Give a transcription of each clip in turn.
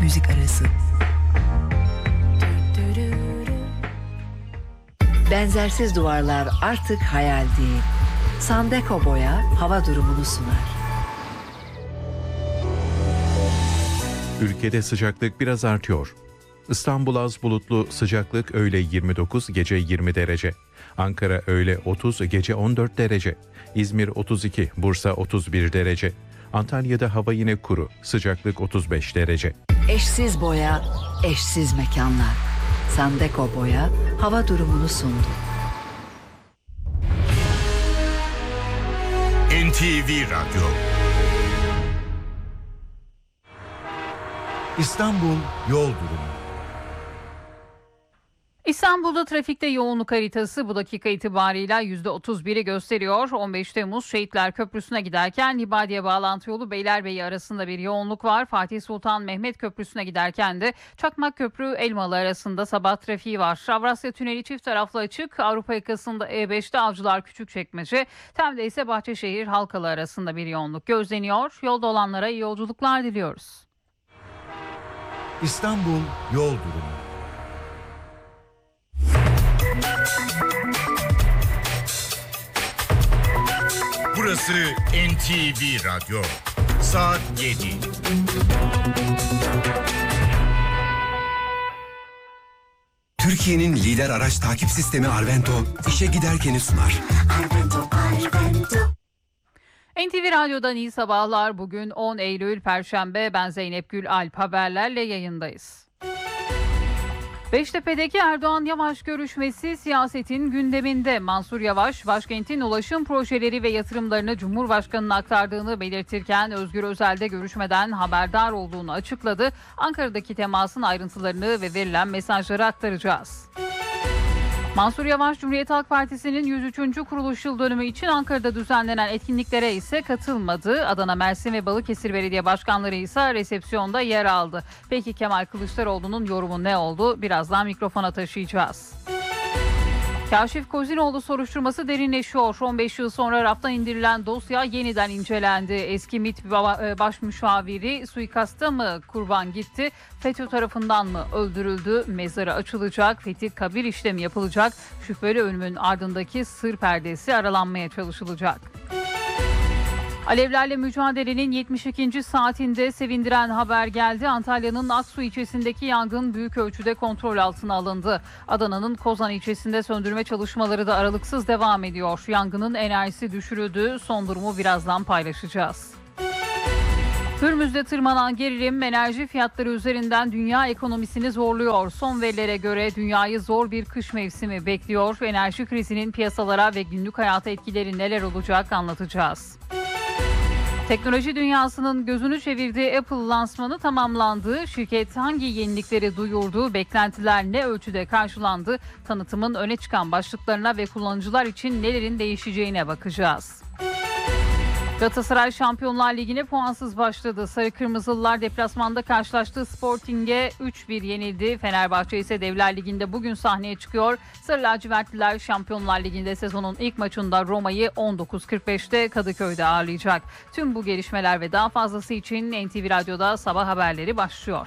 müzik arası. Benzersiz duvarlar artık hayal değil. Sandeko Boya hava durumunu sunar. Ülkede sıcaklık biraz artıyor. İstanbul az bulutlu, sıcaklık öğle 29, gece 20 derece. Ankara öğle 30, gece 14 derece. İzmir 32, Bursa 31 derece. Antalya'da hava yine kuru, sıcaklık 35 derece. Eşsiz boya, eşsiz mekanlar. Sandeko Boya hava durumunu sundu. NTV Radyo. İstanbul yol durumu. İstanbul'da trafikte yoğunluk haritası bu dakika itibarıyla %31'i gösteriyor. 15 Temmuz Şehitler Köprüsü'ne giderken Libadiye bağlantı yolu Beylerbeyi arasında bir yoğunluk var. Fatih Sultan Mehmet Köprüsü'ne giderken de Çakmak Köprü Elmalı arasında sabah trafiği var. Avrasya Tüneli çift taraflı açık. Avrupa yakasında E5'te Avcılar Küçükçekmece, Tem'de ise Bahçeşehir Halkalı arasında bir yoğunluk gözleniyor. Yolda olanlara iyi yolculuklar diliyoruz. İstanbul yol durumu. Burası NTV Radyo. Saat 7. Türkiye'nin lider araç takip sistemi Arvento, işe giderkeni sunar. NTV Radyo'dan iyi sabahlar. Bugün 10 Eylül Perşembe. Ben Zeynep Gül Alp, haberlerle yayındayız. Beştepe'deki Erdoğan-Yavaş görüşmesi siyasetin gündeminde. Mansur Yavaş, başkentin ulaşım projeleri ve yatırımlarını Cumhurbaşkanı'na aktardığını belirtirken Özgür Özel de görüşmeden haberdar olduğunu açıkladı. Ankara'daki temasın ayrıntılarını ve verilen mesajları aktaracağız. Mansur Yavaş, Cumhuriyet Halk Partisi'nin 103. kuruluş yıl dönümü için Ankara'da düzenlenen etkinliklere ise katılmadı. Adana, Mersin ve Balıkesir Belediye Başkanları ise resepsiyonda yer aldı. Peki Kemal Kılıçdaroğlu'nun yorumu ne oldu? Birazdan mikrofona taşıyacağız. Kaşif Kozinoğlu soruşturması derinleşiyor. 15 yıl sonra raftan indirilen dosya yeniden incelendi. Eski MİT baş müşaviri suikasta mı kurban gitti? FETÖ tarafından mı öldürüldü? Mezarı açılacak, fetih kabir işlemi yapılacak. Şüpheli ölümün ardındaki sır perdesi aralanmaya çalışılacak. Alevlerle mücadelenin 72. saatinde sevindiren haber geldi. Antalya'nın Aksu ilçesindeki yangın büyük ölçüde kontrol altına alındı. Adana'nın Kozan ilçesinde söndürme çalışmaları da aralıksız devam ediyor. Yangının enerjisi düşürüldü. Son durumu birazdan paylaşacağız. Hürmüz'de tırmanan gerilim enerji fiyatları üzerinden dünya ekonomisini zorluyor. Son verilere göre dünyayı zor bir kış mevsimi bekliyor. Enerji krizinin piyasalara ve günlük hayata etkileri neler olacak anlatacağız. Teknoloji dünyasının gözünü çevirdiği Apple lansmanı tamamlandı. Şirket hangi yenilikleri duyurdu, beklentiler ne ölçüde karşılandı, tanıtımın öne çıkan başlıklarına ve kullanıcılar için nelerin değişeceğine bakacağız. Galatasaray Şampiyonlar Ligi'ne puansız başladı. Sarı Kırmızılılar deplasmanda karşılaştığı Sporting'e 3-1 yenildi. Fenerbahçe ise Devler Ligi'nde bugün sahneye çıkıyor. Sarı lacivertliler Şampiyonlar Ligi'nde sezonun ilk maçında Roma'yı 19.45'te Kadıköy'de ağırlayacak. Tüm bu gelişmeler ve daha fazlası için NTV Radyo'da sabah haberleri başlıyor.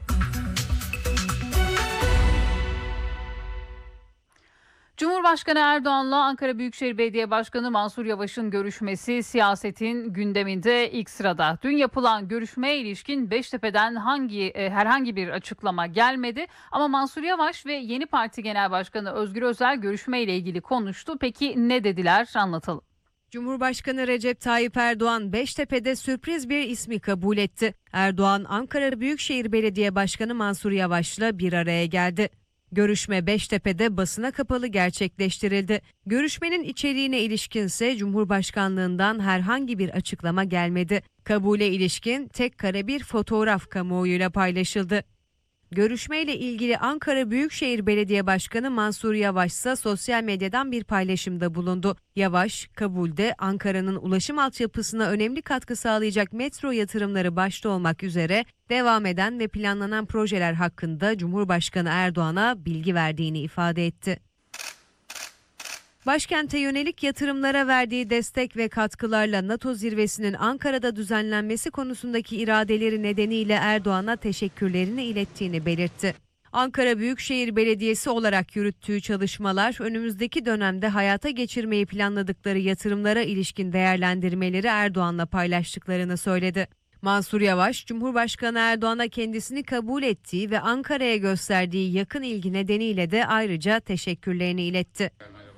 Cumhurbaşkanı Erdoğan'la Ankara Büyükşehir Belediye Başkanı Mansur Yavaş'ın görüşmesi siyasetin gündeminde ilk sırada. Dün yapılan görüşmeye ilişkin Beştepe'den herhangi bir açıklama gelmedi. Ama Mansur Yavaş ve Yeni Parti Genel Başkanı Özgür Özel görüşmeyle ilgili konuştu. Peki ne dediler? Anlatalım. Cumhurbaşkanı Recep Tayyip Erdoğan Beştepe'de sürpriz bir ismi kabul etti. Erdoğan, Ankara Büyükşehir Belediye Başkanı Mansur Yavaş'la bir araya geldi. Görüşme Beştepe'de basına kapalı gerçekleştirildi. Görüşmenin içeriğine ilişkinse Cumhurbaşkanlığından herhangi bir açıklama gelmedi. Kabule ilişkin tek kare bir fotoğraf kamuoyuyla paylaşıldı. Görüşmeyle ilgili Ankara Büyükşehir Belediye Başkanı Mansur Yavaş ise sosyal medyadan bir paylaşımda bulundu. Yavaş, kabulde Ankara'nın ulaşım altyapısına önemli katkı sağlayacak metro yatırımları başta olmak üzere devam eden ve planlanan projeler hakkında Cumhurbaşkanı Erdoğan'a bilgi verdiğini ifade etti. Başkente yönelik yatırımlara verdiği destek ve katkılarla NATO zirvesinin Ankara'da düzenlenmesi konusundaki iradeleri nedeniyle Erdoğan'a teşekkürlerini ilettiğini belirtti. Ankara Büyükşehir Belediyesi olarak yürüttüğü çalışmalar önümüzdeki dönemde hayata geçirmeyi planladıkları yatırımlara ilişkin değerlendirmeleri Erdoğan'la paylaştıklarını söyledi. Mansur Yavaş, Cumhurbaşkanı Erdoğan'a kendisini kabul ettiği ve Ankara'ya gösterdiği yakın ilgi nedeniyle de ayrıca teşekkürlerini iletti.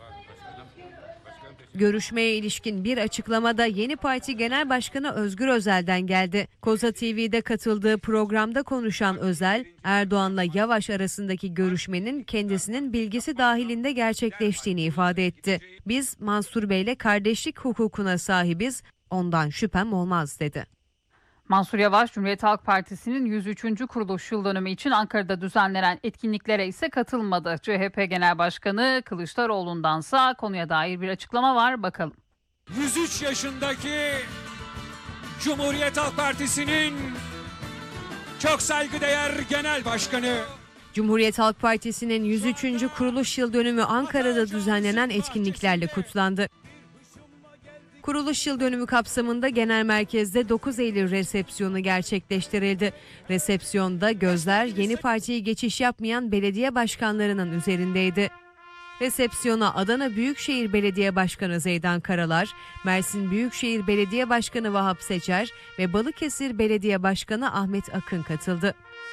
Görüşmeye ilişkin bir açıklamada Yeni Parti Genel Başkanı Özgür Özel'den geldi. Koza TV'de katıldığı programda konuşan Özel, Erdoğan'la Yavaş arasındaki görüşmenin kendisinin bilgisi dahilinde gerçekleştiğini ifade etti. Biz Mansur Bey'le kardeşlik hukukuna sahibiz, ondan şüphem olmaz dedi. Mansur Yavaş, Cumhuriyet Halk Partisi'nin 103. kuruluş yıl dönümü için Ankara'da düzenlenen etkinliklere ise katılmadı. CHP Genel Başkanı Kılıçdaroğlu'ndansa konuya dair bir açıklama var, bakalım. 103 yaşındaki Cumhuriyet Halk Partisi'nin çok saygıdeğer Genel Başkanı. Cumhuriyet Halk Partisi'nin 103. kuruluş yıl dönümü Ankara'da düzenlenen etkinliklerle kutlandı. Kuruluş yıl dönümü kapsamında genel merkezde 9 Eylül resepsiyonu gerçekleştirildi. Resepsiyonda gözler yeni partiye geçiş yapmayan belediye başkanlarının üzerindeydi. Resepsiyona Adana Büyükşehir Belediye Başkanı Zeydan Karalar, Mersin Büyükşehir Belediye Başkanı Vahap Seçer ve Balıkesir Belediye Başkanı Ahmet Akın katıldı.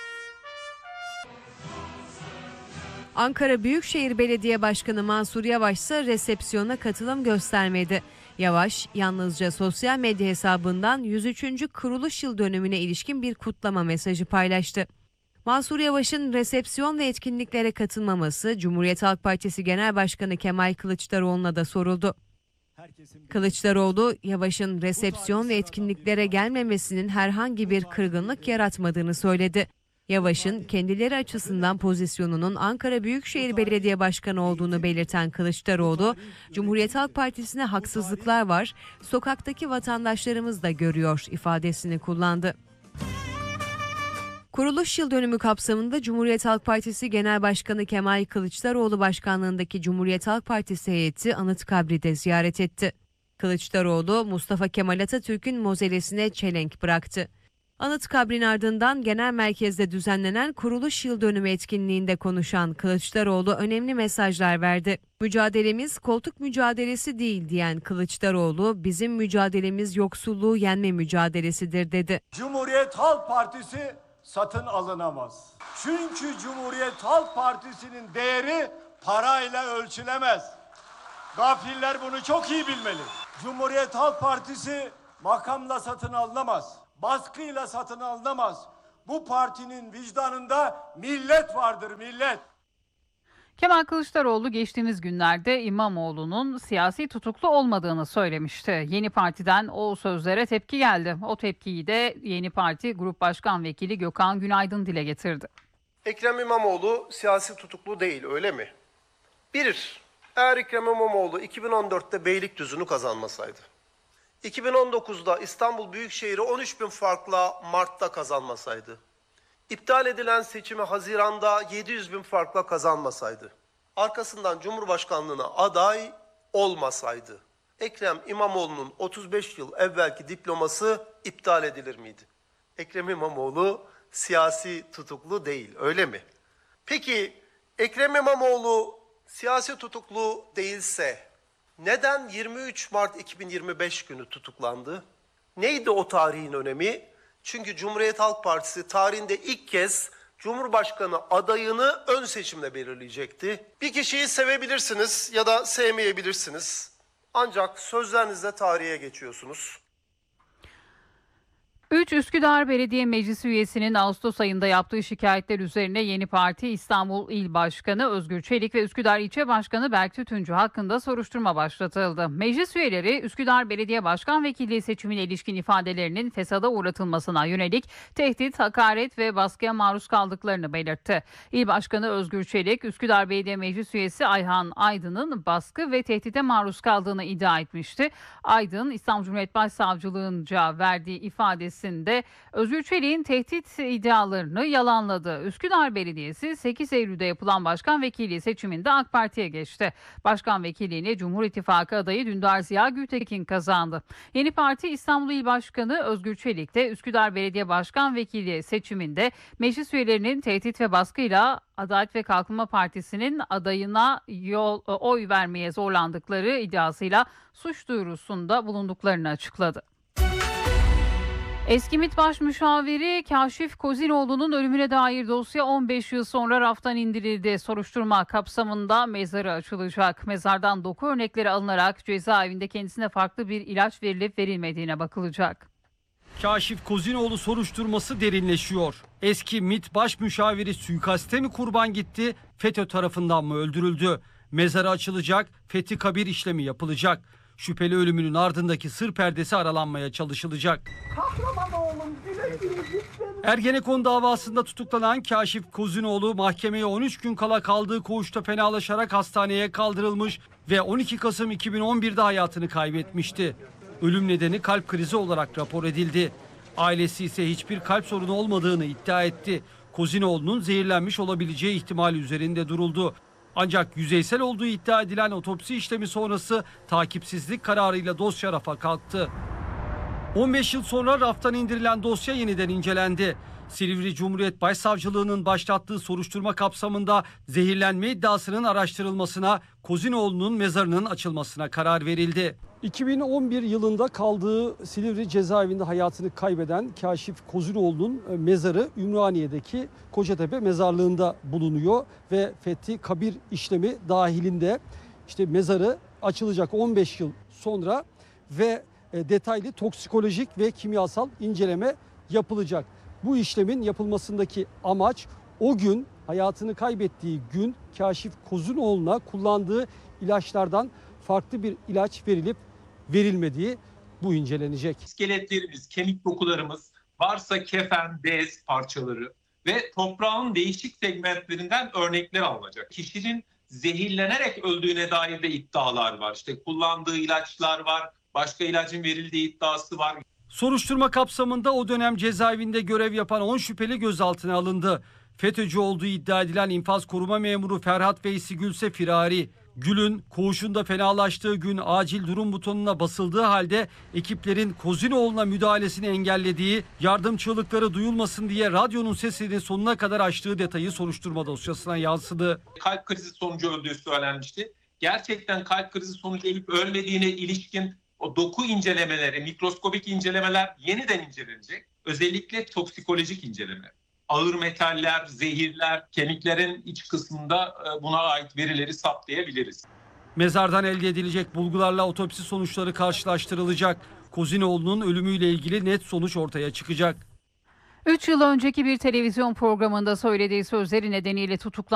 Ankara Büyükşehir Belediye Başkanı Mansur Yavaş ise resepsiyona katılım göstermedi. Yavaş yalnızca sosyal medya hesabından 103. kuruluş yıl dönümüne ilişkin bir kutlama mesajı paylaştı. Mansur Yavaş'ın resepsiyon ve etkinliklere katılmaması Cumhuriyet Halk Partisi Genel Başkanı Kemal Kılıçdaroğlu'na da soruldu. Kılıçdaroğlu, Yavaş'ın resepsiyon ve etkinliklere gelmemesinin herhangi bir kırgınlık yaratmadığını söyledi. Yavaş'ın kendileri açısından pozisyonunun Ankara Büyükşehir Belediye Başkanı olduğunu belirten Kılıçdaroğlu, Cumhuriyet Halk Partisi'ne haksızlıklar var, sokaktaki vatandaşlarımız da görüyor ifadesini kullandı. Kuruluş yıl dönümü kapsamında Cumhuriyet Halk Partisi Genel Başkanı Kemal Kılıçdaroğlu başkanlığındaki Cumhuriyet Halk Partisi heyeti Anıtkabir'i de ziyaret etti. Kılıçdaroğlu, Mustafa Kemal Atatürk'ün mozelesine çelenk bıraktı. Anıtkabir'in ardından genel merkezde düzenlenen kuruluş yıl dönümü etkinliğinde konuşan Kılıçdaroğlu önemli mesajlar verdi. Mücadelemiz koltuk mücadelesi değil diyen Kılıçdaroğlu, bizim mücadelemiz yoksulluğu yenme mücadelesidir dedi. Cumhuriyet Halk Partisi satın alınamaz. Çünkü Cumhuriyet Halk Partisi'nin değeri parayla ölçülemez. Gafiller bunu çok iyi bilmeli. Cumhuriyet Halk Partisi makamla satın alınamaz. Baskıyla satın alınamaz. Bu partinin vicdanında millet vardır, millet. Kemal Kılıçdaroğlu geçtiğimiz günlerde İmamoğlu'nun siyasi tutuklu olmadığını söylemişti. Yeni Parti'den o sözlere tepki geldi. O tepkiyi de Yeni Parti Grup Başkan Vekili Gökhan Günaydın dile getirdi. Ekrem İmamoğlu siyasi tutuklu değil, öyle mi? Bir, eğer Ekrem İmamoğlu 2014'te Beylikdüzü'nü kazanmasaydı, 2019'da İstanbul Büyükşehir'i 13.000 farkla Mart'ta kazanmasaydı, iptal edilen seçimi Haziran'da 700.000 farkla kazanmasaydı, arkasından Cumhurbaşkanlığına aday olmasaydı, Ekrem İmamoğlu'nun 35 yıl evvelki diploması iptal edilir miydi? Ekrem İmamoğlu siyasi tutuklu değil, öyle mi? Peki Ekrem İmamoğlu siyasi tutuklu değilse neden 23 Mart 2025 günü tutuklandı? Neydi o tarihin önemi? Çünkü Cumhuriyet Halk Partisi tarihinde ilk kez Cumhurbaşkanı adayını ön seçimle belirleyecekti. Bir kişiyi sevebilirsiniz ya da sevmeyebilirsiniz. Ancak sözlerinizle tarihe geçiyorsunuz. 3 Üsküdar Belediye Meclisi üyesinin Ağustos ayında yaptığı şikayetler üzerine Yeni Parti İstanbul İl Başkanı Özgür Çelik ve Üsküdar İlçe Başkanı Berk Tütüncü hakkında soruşturma başlatıldı. Meclis üyeleri Üsküdar Belediye Başkan Vekilliği seçimine ilişkin ifadelerinin fesada uğratılmasına yönelik tehdit, hakaret ve baskıya maruz kaldıklarını belirtti. İl Başkanı Özgür Çelik, Üsküdar Belediye Meclis üyesi Ayhan Aydın'ın baskı ve tehdide maruz kaldığını iddia etmişti. Aydın, İstanbul Cumhuriyet Başsavcılığınca verdiği ifadesi Mahkemesi'nde Özgür Çelik'in tehdit iddialarını yalanladı. Üsküdar Belediyesi 8 Eylül'de yapılan başkan vekili seçiminde AK Parti'ye geçti. Başkan vekilliğini Cumhur İttifakı adayı Dündar Ziya Gültekin kazandı. Yeni Parti İstanbul İl Başkanı Özgür Çelik de Üsküdar Belediye Başkan Vekili seçiminde meclis üyelerinin tehdit ve baskıyla Adalet ve Kalkınma Partisi'nin adayına oy vermeye zorlandıkları iddiasıyla suç duyurusunda bulunduklarını açıkladı. Eski MİT Baş Müşaviri Kaşif Kozinoğlu'nun ölümüne dair dosya 15 yıl sonra raftan indirildi. Soruşturma kapsamında mezarı açılacak. Mezardan doku örnekleri alınarak cezaevinde kendisine farklı bir ilaç verilip verilmediğine bakılacak. Kaşif Kozinoğlu soruşturması derinleşiyor. Eski MİT Baş Müşaviri suikaste mi kurban gitti, FETÖ tarafından mı öldürüldü? Mezarı açılacak, fethi kabir işlemi yapılacak. Şüpheli ölümünün ardındaki sır perdesi aralanmaya çalışılacak. Ergenekon davasında tutuklanan Kaşif Kozinoğlu mahkemeye 13 gün kala kaldığı koğuşta fenalaşarak hastaneye kaldırılmış ve 12 Kasım 2011'de hayatını kaybetmişti. Ölüm nedeni kalp krizi olarak rapor edildi. Ailesi ise hiçbir kalp sorunu olmadığını iddia etti. Kozinoğlu'nun zehirlenmiş olabileceği ihtimali üzerinde duruldu. Ancak yüzeysel olduğu iddia edilen otopsi işlemi sonrası takipsizlik kararıyla dosya rafa kalktı. 15 yıl sonra raftan indirilen dosya yeniden incelendi. Silivri Cumhuriyet Başsavcılığı'nın başlattığı soruşturma kapsamında zehirlenme iddiasının araştırılmasına, Kozinoğlu'nun mezarının açılmasına karar verildi. 2011 yılında kaldığı Silivri cezaevinde hayatını kaybeden Kaşif Kozinoğlu'nun mezarı Ümraniye'deki Kocatepe mezarlığında bulunuyor ve fethi kabir işlemi dahilinde mezarı açılacak 15 yıl sonra ve detaylı toksikolojik ve kimyasal inceleme yapılacak. Bu işlemin yapılmasındaki amaç o gün hayatını kaybettiği gün Kaşif Kozinoğlu'na kullandığı ilaçlardan farklı bir ilaç verilip verilmediği bu incelenecek. İskeletlerimiz, kemik dokularımız, varsa kefen, bez parçaları ve toprağın değişik segmentlerinden örnekler alınacak. Kişinin zehirlenerek öldüğüne dair de iddialar var. Kullandığı ilaçlar var, başka ilacın verildiği iddiası var. Soruşturma kapsamında o dönem cezaevinde görev yapan 10 şüpheli gözaltına alındı. FETÖ'cü olduğu iddia edilen infaz koruma memuru Ferhat Veysi Gülse firari. Gül'ün koğuşunda fenalaştığı gün acil durum butonuna basıldığı halde ekiplerin Kozinoğlu'na müdahalesini engellediği, yardım çığlıkları duyulmasın diye radyonun sesini sonuna kadar açtığı detayı soruşturma dosyasına yansıdı. Kalp krizi sonucu öldüğü söylenmişti. Gerçekten kalp krizi sonucu ölüp ölmediğine ilişkin o doku incelemeleri, mikroskobik incelemeler yeniden incelenecek. Özellikle toksikolojik inceleme. Ağır metaller, zehirler, kemiklerin iç kısmında buna ait verileri saptayabiliriz. Mezardan elde edilecek bulgularla otopsi sonuçları karşılaştırılacak. Kozinoğlu'nun ölümüyle ilgili net sonuç ortaya çıkacak. 3 yıl önceki bir televizyon programında söylediği sözleri nedeniyle tutuklanan